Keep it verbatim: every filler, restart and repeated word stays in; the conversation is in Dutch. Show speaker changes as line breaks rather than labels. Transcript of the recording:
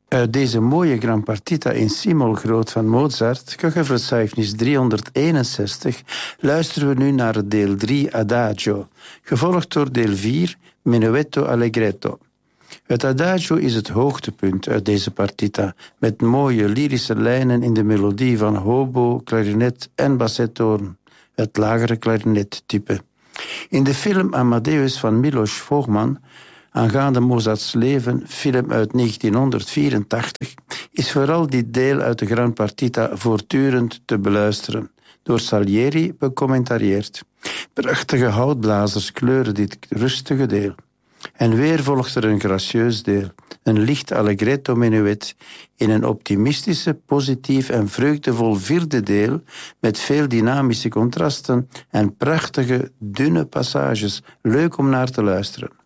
Uit deze mooie Gran Partita in si-mol groot van Mozart, Köchel-Verzeichnis driehonderdeenenzestig, luisteren we nu naar het deel drie Adagio, gevolgd door deel vier Menuetto Allegretto. Het Adagio is het hoogtepunt uit deze partita, met mooie lyrische lijnen in de melodie van hobo, klarinet en bassettoorn, het lagere klarinettype. In de film Amadeus van Milos Forman, aangaande Mozarts leven, film uit negentienhonderdvierentachtig, is vooral dit deel uit de Gran Partita voortdurend te beluisteren, door Salieri becommentarieerd. Prachtige houtblazers kleuren dit rustige deel. En weer volgt er een gracieus deel, een licht allegretto menuet in een optimistische, positief en vreugdevol vierde deel met veel dynamische contrasten en prachtige, dunne passages, leuk om naar te luisteren.